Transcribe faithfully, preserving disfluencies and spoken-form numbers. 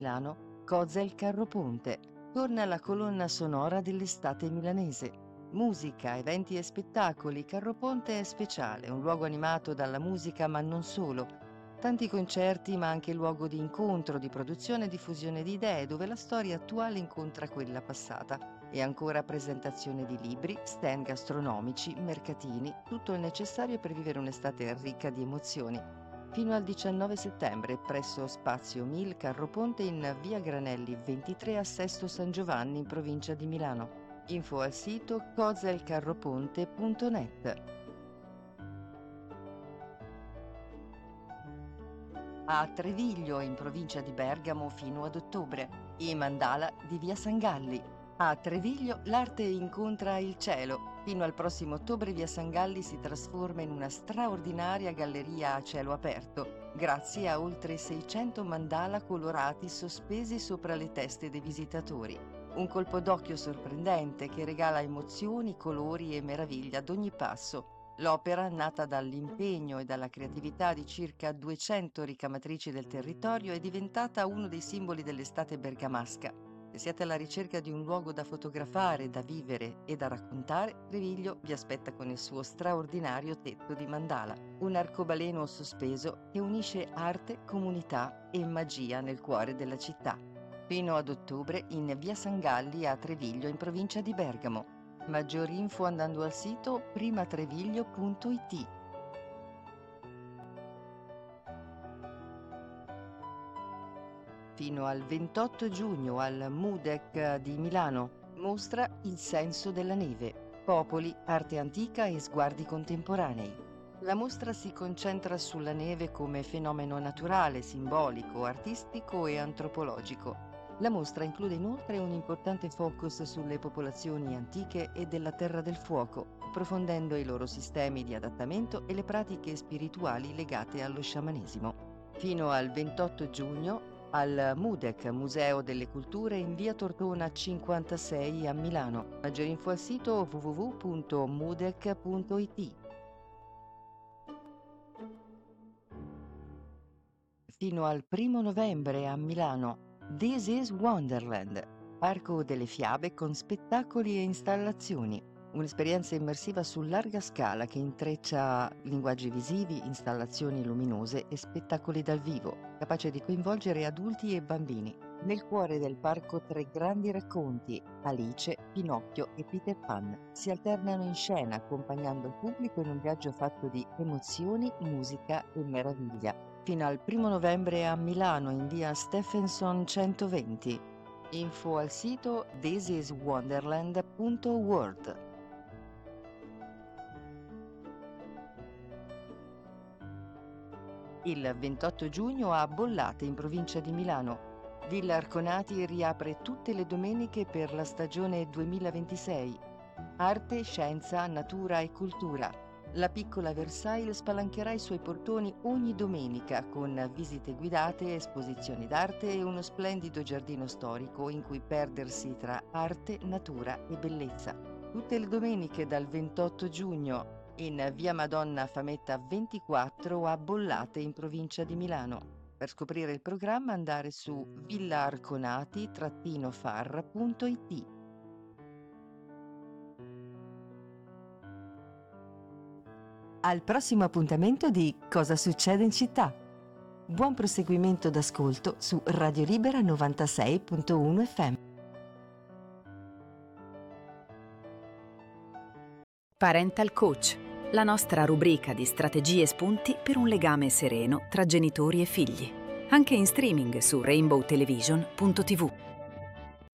Milano, Kozel Carroponte. Torna la colonna sonora dell'estate milanese. Musica, eventi e spettacoli. Carroponte è speciale, un luogo animato dalla musica ma non solo. Tanti concerti ma anche luogo di incontro, di produzione e diffusione di idee dove la storia attuale incontra quella passata. E ancora presentazione di libri, stand gastronomici, mercatini, tutto il necessario per vivere un'estate ricca di emozioni. Fino al diciannove settembre presso Spazio Mil Carroponte in via Granelli ventitré a Sesto San Giovanni in provincia di Milano. Info al sito kozelcarroponte punto net. A Treviglio, in provincia di Bergamo, fino ad ottobre. I Mandala di via San Galli. A Treviglio l'arte incontra il cielo. Fino al prossimo ottobre via San Galli si trasforma in una straordinaria galleria a cielo aperto, grazie a oltre seicento mandala colorati sospesi sopra le teste dei visitatori. Un colpo d'occhio sorprendente che regala emozioni, colori e meraviglia ad ogni passo. L'opera, nata dall'impegno e dalla creatività di circa duecento ricamatrici del territorio, è diventata uno dei simboli dell'estate bergamasca. Se siete alla ricerca di un luogo da fotografare, da vivere e da raccontare, Treviglio vi aspetta con il suo straordinario tetto di mandala, un arcobaleno sospeso che unisce arte, comunità e magia nel cuore della città. Fino ad ottobre in via San Galli a Treviglio, in provincia di Bergamo. Maggiori info andando al sito primatreviglio punto it. Fino al ventotto giugno al MUDEC di Milano, mostra Il senso della neve, popoli, arte antica e sguardi contemporanei. La mostra si concentra sulla neve come fenomeno naturale, simbolico, artistico e antropologico. La mostra include inoltre un importante focus sulle popolazioni antiche e della Terra del Fuoco, approfondendo i loro sistemi di adattamento e le pratiche spirituali legate allo sciamanesimo. Fino al ventotto giugno al MUDEC, Museo delle Culture, in via Tortona cinquantasei a Milano. Maggiori info al sito w w w punto mudec punto it. Fino al primo novembre a Milano, This is Wonderland, parco delle fiabe con spettacoli e installazioni. Un'esperienza immersiva su larga scala che intreccia linguaggi visivi, installazioni luminose e spettacoli dal vivo, capace di coinvolgere adulti e bambini. Nel cuore del parco tre grandi racconti, Alice, Pinocchio e Peter Pan, si alternano in scena accompagnando il pubblico in un viaggio fatto di emozioni, musica e meraviglia. Fino al primo novembre a Milano in via Stephenson centoventi. Info al sito this is wonderland punto world. Il ventotto giugno a Bollate, in provincia di Milano. Villa Arconati riapre tutte le domeniche per la stagione duemilaventisei. Arte, scienza, natura e cultura. La piccola Versailles spalancherà i suoi portoni ogni domenica con visite guidate, esposizioni d'arte e uno splendido giardino storico in cui perdersi tra arte, natura e bellezza. Tutte le domeniche dal ventotto giugno in via Madonna Fametta ventiquattro a Bollate, in provincia di Milano. Per scoprire il programma andare su villaarconati far punto it. Al prossimo appuntamento di Cosa succede in città? Buon proseguimento d'ascolto su Radio Libera novantasei punto uno F M. Parental Coach, la nostra rubrica di strategie e spunti per un legame sereno tra genitori e figli. Anche in streaming su rainbow television punto t v.